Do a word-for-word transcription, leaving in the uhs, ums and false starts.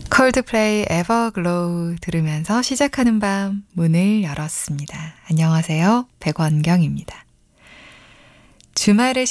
콜드플레이 에버글로우 들으면서 시작하는 밤 문을 열었습니다. 안녕하세요. 백원경입니다. 주말에